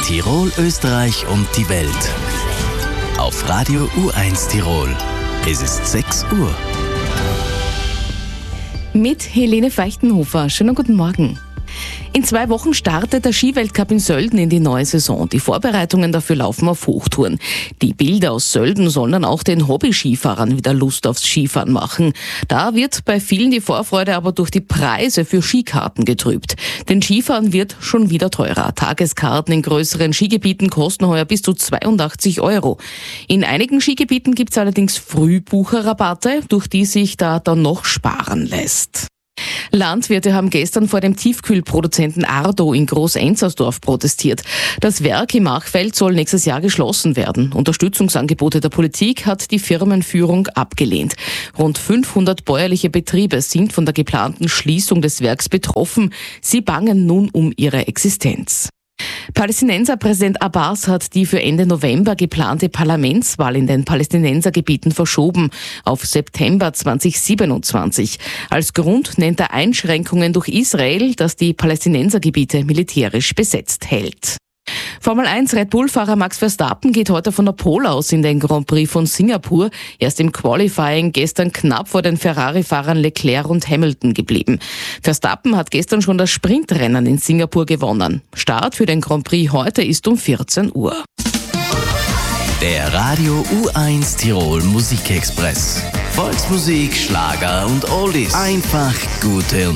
Tirol, Österreich und die Welt. Auf Radio U1 Tirol. Es ist 6 Uhr. Mit Helene Feichtenhofer. Schönen guten Morgen. In 2 Wochen startet der Skiweltcup in Sölden in die neue Saison. Die Vorbereitungen dafür laufen auf Hochtouren. Die Bilder aus Sölden sollen dann auch den Hobby-Skifahrern wieder Lust aufs Skifahren machen. Da wird bei vielen die Vorfreude aber durch die Preise für Skikarten getrübt. Denn Skifahren wird schon wieder teurer. Tageskarten in größeren Skigebieten kosten heuer bis zu 82 €. In einigen Skigebieten gibt es allerdings Frühbucherrabatte, durch die sich da dann noch sparen lässt. Landwirte haben gestern vor dem Tiefkühlproduzenten Ardo in Groß-Enzersdorf protestiert. Das Werk im Machfeld soll nächstes Jahr geschlossen werden. Unterstützungsangebote der Politik hat die Firmenführung abgelehnt. Rund 500 bäuerliche Betriebe sind von der geplanten Schließung des Werks betroffen. Sie bangen nun um ihre Existenz. Palästinenserpräsident Abbas hat die für Ende November geplante Parlamentswahl in den Palästinensergebieten verschoben auf September 2027. Als Grund nennt er Einschränkungen durch Israel, das die Palästinensergebiete militärisch besetzt hält. Formel 1 Red Bull-Fahrer Max Verstappen geht heute von der Pole aus in den Grand Prix von Singapur. Erst im Qualifying gestern knapp vor den Ferrari-Fahrern Leclerc und Hamilton geblieben. Verstappen hat gestern schon das Sprintrennen in Singapur gewonnen. Start für den Grand Prix heute ist um 14 Uhr. Der Radio U1 Tirol Musikexpress. Volksmusik, Schlager und Oldies. Einfach gute